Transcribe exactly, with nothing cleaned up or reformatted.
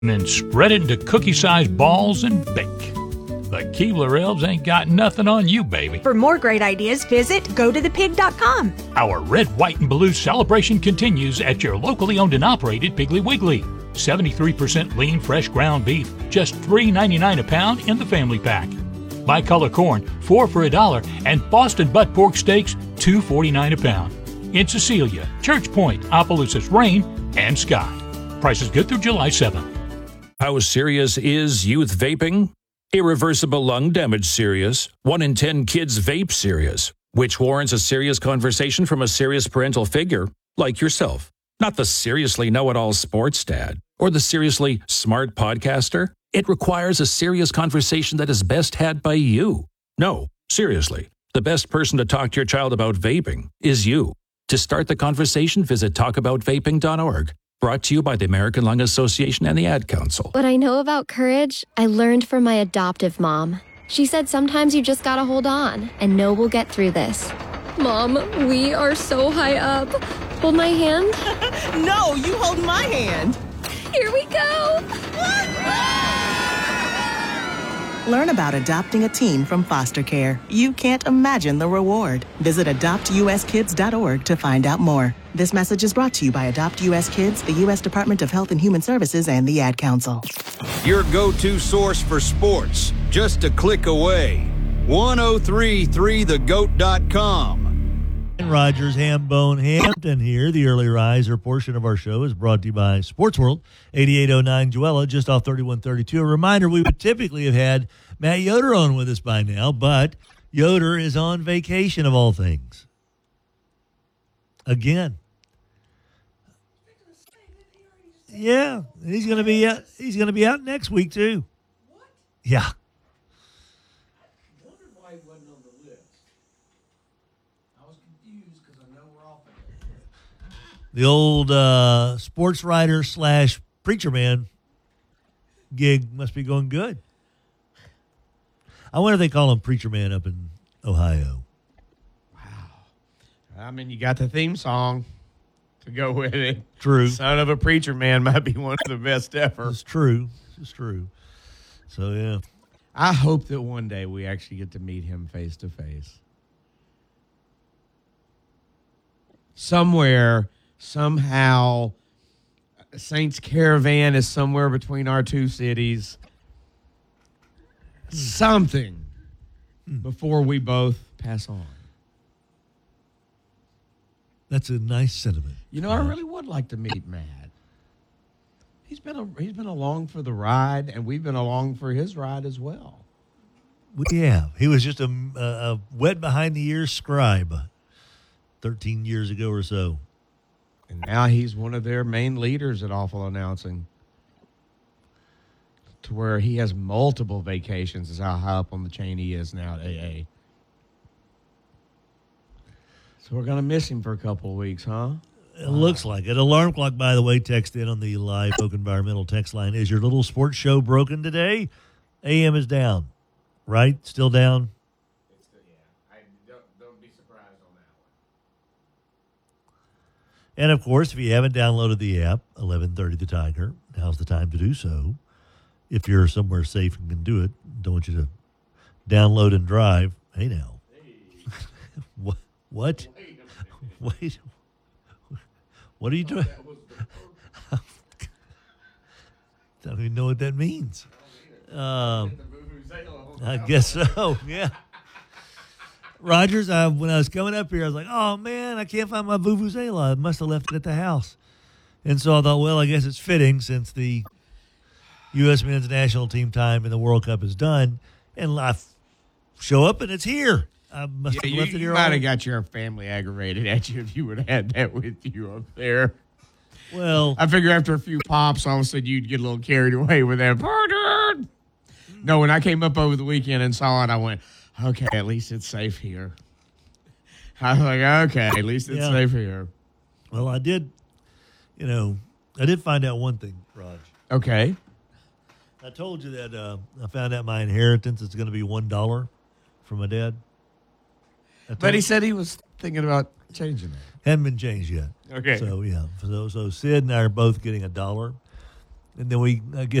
and then spread it into cookie-sized balls and bake. The Keebler Elves ain't got nothing on you, baby. For more great ideas, visit go to the pig dot com. Our red, white, and blue celebration continues at your locally owned and operated Piggly Wiggly. seventy-three percent lean, fresh ground beef, just three ninety-nine a pound in the family pack. Bicolor corn, four for a dollar, and Boston butt pork steaks, two forty-nine a pound. In Cecilia, Church Point, Opelousas, Rain, and Scott. Prices good through July seventh. How serious is youth vaping? Irreversible lung damage serious. One in ten kids vape serious, which warrants a serious conversation from a serious parental figure like yourself. Not the seriously know-it-all sports dad or the seriously smart podcaster. It requires a serious conversation that is best had by you. No, seriously, the best person to talk to your child about vaping is you. To start the conversation, visit talk about vaping dot org. Brought to you by the American Lung Association and the Ad Council. What I know about courage, I learned from my adoptive mom. She said sometimes you just gotta hold on and know we'll get through this. Mom, we are so high up. Hold my hand. No, you hold my hand. Here we go. Learn about adopting a teen from foster care. You can't imagine the reward. Visit adopt u s kids dot org to find out more. This message is brought to you by Adopt U S Kids, the U S Department of Health and Human Services, and the Ad Council. Your go-to source for sports, just a click away. ten thirty-three the goat dot com. Rogers, Hambone, Hampton here. The early riser portion of our show is brought to you by Sports World, eighty-eight oh nine Joella, just off thirty-one thirty-two. A reminder, we would typically have had Matt Yoder on with us by now, but Yoder is on vacation of all things. Again. Yeah, he's going to be out, he's going to be out next week too. What? Yeah. The old uh, sports writer slash preacher man gig must be going good. I wonder if they call him preacher man up in Ohio. Wow. I mean, you got the theme song to go with it. True. Son of a Preacher Man might be one of the best ever. It's true. It's true. So, yeah. I hope that one day we actually get to meet him face to face. Somewhere, somehow, Saints Caravan is somewhere between our two cities. Something before we both pass on. That's a nice sentiment. You know, I really would like to meet Matt. He's been a, he's been along for the ride, and we've been along for his ride as well. Yeah, he was just a, a, a wet behind the ears scribe thirteen years ago or so. And now he's one of their main leaders at Awful Announcing, to where he has multiple vacations is how high up on the chain he is now at A A. So we're going to miss him for a couple of weeks, huh? It looks like it. Alarm clock, by the way, text in on the live Oak Environmental text line. Is your little sports show broken today? A M is down, right? Still down? It's the, yeah. I don't, don't be surprised on that one. And, of course, if you haven't downloaded the app, eleven thirty The Tiger, now's the time to do so. If you're somewhere safe and can do it, don't want you to download and drive. Hey, now. Hey. what? What? Wait. What are you doing? I don't even know what that means. Um, I guess so, yeah. Rogers, I, when I was coming up here, I was like, oh, man, I can't find my Vuvuzela. I must have left it at the house. And so I thought, well, I guess it's fitting since the U S men's national team time in the World Cup is done. And I f- show up, and it's here. I must yeah, have left you, it you here. might all have got your family aggravated at you if you would have had that with you up there. Well, I figure after a few pops, all of a sudden you'd get a little carried away with that. Pardon! No, when I came up over the weekend and saw it, I went, okay, at least it's safe here. I was like, okay, at least it's yeah. safe here. Well, I did, you know, I did find out one thing, Raj. Okay. I told you that uh, I found out my inheritance is going to be one dollar from my dad. But he said he was thinking about changing it. Hadn't been changed yet. Okay. So, yeah. So, so Sid and I are both getting a dollar. and then we I guess